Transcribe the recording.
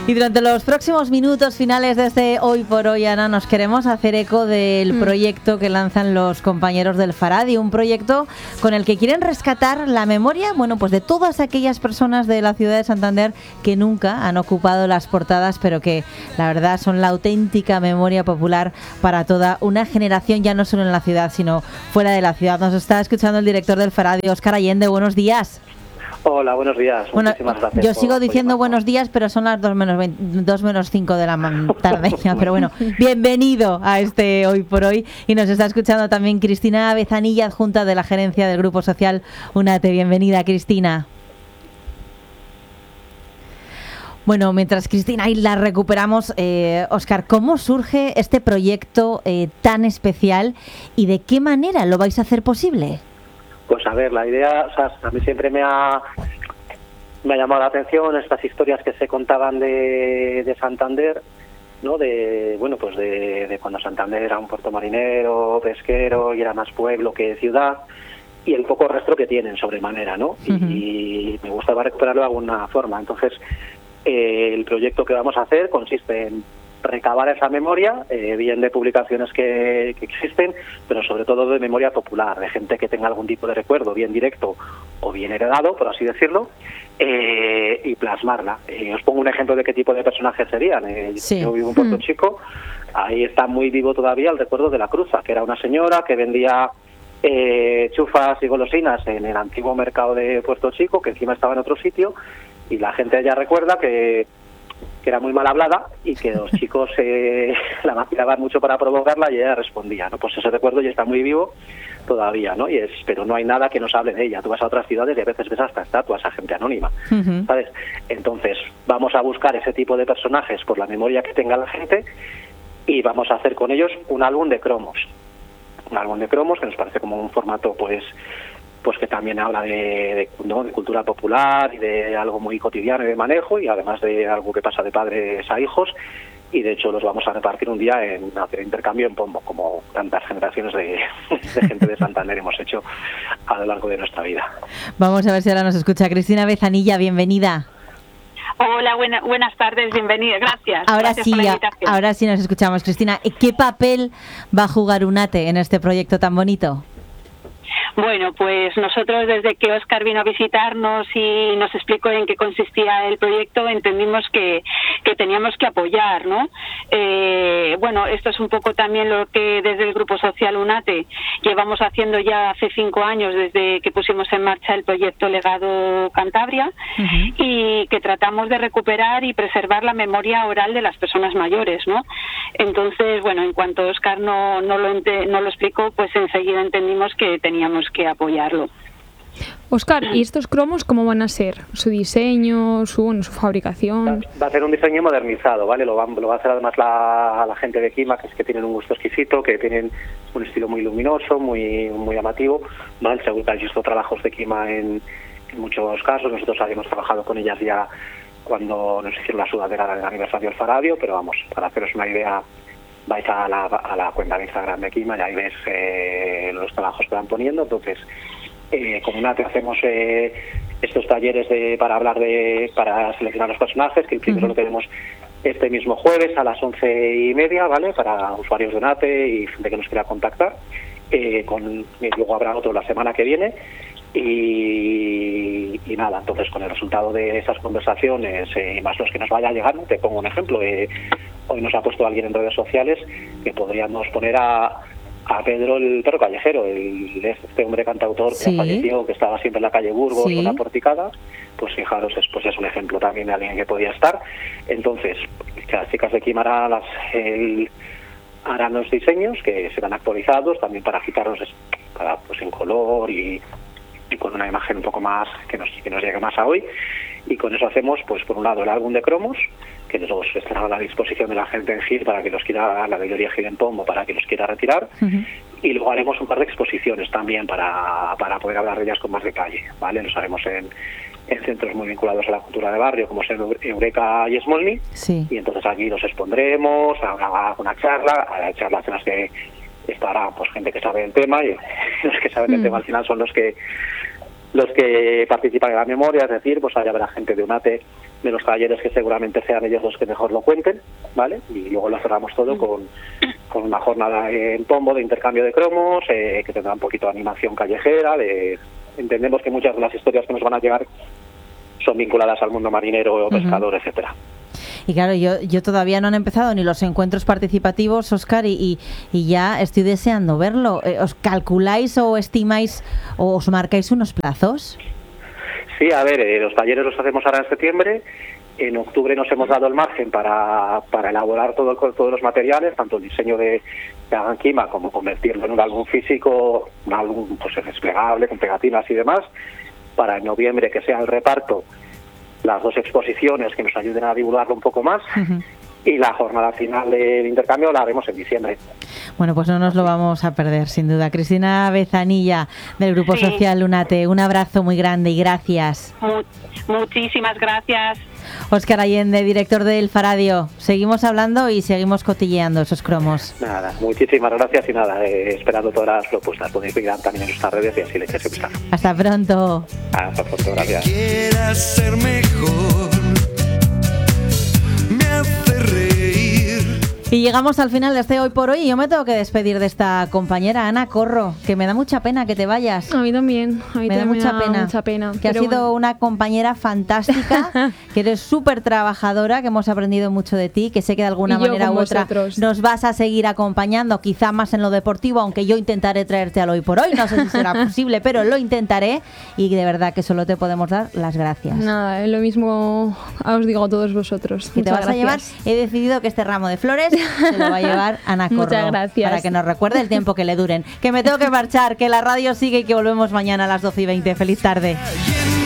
Y durante los próximos minutos finales de este Hoy por Hoy, Ana, nos queremos hacer eco del proyecto que lanzan los compañeros del Faradi, un proyecto con el que quieren rescatar la memoria, bueno, pues de todas aquellas personas de la ciudad de Santander que nunca han ocupado las portadas, pero que la verdad son la auténtica memoria popular para toda una generación, ya no solo en la ciudad, sino fuera de la ciudad. Nos está escuchando el director del Faradi, Óscar Allende. Buenos días. Hola, buenos días. Bueno, muchísimas gracias. Yo sigo diciendo buenos días, pero son las 2 menos 5 de la tarde. Pero bueno, bienvenido a este Hoy por Hoy. Y nos está escuchando también Cristina Bezanilla, adjunta de la gerencia del Grupo Social UNATE. Bienvenida, Cristina. Bueno, mientras Cristina y la recuperamos, Óscar, ¿cómo surge este proyecto tan especial y de qué manera lo vais a hacer posible? Pues a ver, la idea, o sea, a mí siempre me ha llamado la atención estas historias que se contaban de Santander, ¿no? De cuando Santander era un puerto marinero, pesquero y era más pueblo que ciudad, y el poco rastro que tienen sobremanera, ¿no? Y me gustaba recuperarlo de alguna forma. Entonces, el proyecto que vamos a hacer consiste en recabar esa memoria, bien de publicaciones que existen, pero sobre todo de memoria popular, de gente que tenga algún tipo de recuerdo, bien directo o bien heredado, por así decirlo, y plasmarla. Os pongo un ejemplo de qué tipo de personajes serían. Yo vivo en Puerto Chico, ahí está muy vivo todavía el recuerdo de la Cruza, que era una señora que vendía chufas y golosinas en el antiguo mercado de Puerto Chico, que encima estaba en otro sitio, y la gente ya recuerda que era muy mal hablada y que los chicos la vacilaban mucho para provocarla y ella respondía, ¿no? Pues ese recuerdo ya está muy vivo todavía, ¿no? Pero no hay nada que nos hable de ella. Tú vas a otras ciudades y a veces ves hasta estatuas a gente anónima, ¿sabes? Entonces, vamos a buscar ese tipo de personajes por la memoria que tenga la gente y vamos a hacer con ellos un álbum de cromos. Un álbum de cromos que nos parece como un formato, pues que también habla de cultura popular y de algo muy cotidiano y de manejo, y además de algo que pasa de padres a hijos, y de hecho los vamos a repartir un día en hacer intercambio en Pombo, como tantas generaciones de gente de Santander hemos hecho a lo largo de nuestra vida. Vamos a ver si ahora nos escucha Cristina Bezanilla. Bienvenida. Hola, buenas tardes, bienvenida, gracias. Gracias por la invitación. Ahora sí nos escuchamos, Cristina. ¿Qué papel va a jugar UNATE en este proyecto tan bonito? Bueno, pues nosotros desde que Óscar vino a visitarnos y nos explicó en qué consistía el proyecto, entendimos que teníamos que apoyar, ¿no? Bueno, esto es un poco también lo que desde el Grupo Social UNATE llevamos haciendo ya hace 5 años, desde que pusimos en marcha el proyecto Legado Cantabria, y que tratamos de recuperar y preservar la memoria oral de las personas mayores, ¿no? Entonces, bueno, en cuanto Óscar no lo explicó, pues enseguida entendimos que teníamos que apoyarlo. Óscar, ¿y estos cromos cómo van a ser? ¿Su diseño, su fabricación? Va a ser un diseño modernizado, ¿vale? Lo va a hacer además la gente de Quima, que es que tienen un gusto exquisito, que tienen un estilo muy luminoso, muy llamativo, ¿vale? Seguro que has visto trabajos de Quima en muchos casos. Nosotros habíamos trabajado con ellas ya cuando nos hicieron la sudadera del aniversario del Faradio, pero vamos, para haceros una idea, vais a la cuenta de Instagram de Quima y ahí ves los trabajos que van poniendo. Entonces, con UNATE hacemos estos talleres para seleccionar los personajes, que el primero lo tenemos este mismo jueves a las 11:30, ¿vale? Para usuarios de UNATE y gente que nos quiera contactar. Luego habrá otro la semana que viene. Y nada, entonces con el resultado de esas conversaciones más los que nos vaya llegando, te pongo un ejemplo. Hoy nos ha puesto alguien en redes sociales que podríamos poner a Pedro el perro callejero, este hombre cantautor que falleció, que estaba siempre en la calle Burgos con la porticada. Pues fijaros, es un ejemplo también de alguien que podía estar. Entonces, las chicas de Quimara harán los diseños que serán actualizados también para fijarlos en color y con una imagen un poco más que nos llegue más a hoy, y con eso hacemos, pues por un lado, el álbum de cromos, que nos estará a la disposición de la gente en GIR para que los quiera, la librería GIR en Pombo, para que los quiera retirar, y luego haremos un par de exposiciones también para poder hablar de ellas con más detalle, ¿vale? Los haremos en centros muy vinculados a la cultura de barrio, como es Eureka y Smolny, y entonces aquí los expondremos, habrá una charla, charlas en las que estará pues gente que sabe del tema, y los que saben del tema al final son los que participan en la memoria, es decir, pues allá habrá gente de UNATE de los talleres, que seguramente sean ellos los que mejor lo cuenten, ¿vale? Y luego lo cerramos todo con una jornada en Pombo de intercambio de cromos, que tendrá un poquito de animación callejera. Entendemos que muchas de las historias que nos van a llegar son vinculadas al mundo marinero, pescador, etcétera. Y claro, yo todavía no han empezado ni los encuentros participativos, Óscar, y ya estoy deseando verlo. ¿Os calculáis o estimáis o os marcáis unos plazos? Sí, a ver, los talleres los hacemos ahora en septiembre. En octubre nos hemos dado el margen para elaborar todos los materiales, tanto el diseño de Agankima como convertirlo en un álbum físico, un álbum pues desplegable, con pegatinas y demás, para en noviembre que sea el reparto, las 2 exposiciones que nos ayuden a divulgarlo un poco más, y la jornada final del intercambio la haremos en diciembre. Bueno, pues no nos lo vamos a perder, sin duda. Cristina Bezanilla, del Grupo Social Lunate, un abrazo muy grande y gracias. Muchísimas gracias. Óscar Allende, director del Faradio. Seguimos hablando y seguimos cotilleando esos cromos. Nada, muchísimas gracias y nada, esperando todas las propuestas. Podéis mirar también en nuestras redes y así le echéis un vistazo. Hasta pronto. Hasta pronto, gracias. Quieras ser mejor, me hace reír. Y llegamos al final de este Hoy por Hoy y yo me tengo que despedir de esta compañera, Ana Corro, que me da mucha pena que te vayas. A mí también. Me da mucha pena. Que has sido una compañera fantástica, que eres súper trabajadora, que hemos aprendido mucho de ti, que sé que de alguna manera u otra nos vas a seguir acompañando, quizá más en lo deportivo, aunque yo intentaré traerte al Hoy por Hoy. No sé si será posible, pero lo intentaré y de verdad que solo te podemos dar las gracias. Nada, lo mismo os digo a todos vosotros. Que te vas a llevar, he decidido que este ramo de flores se lo va a llevar Ana Corro. Muchas gracias. Para que nos recuerde el tiempo que le duren. Que me tengo que marchar, que la radio sigue y que volvemos mañana a las 12:20. Feliz tarde.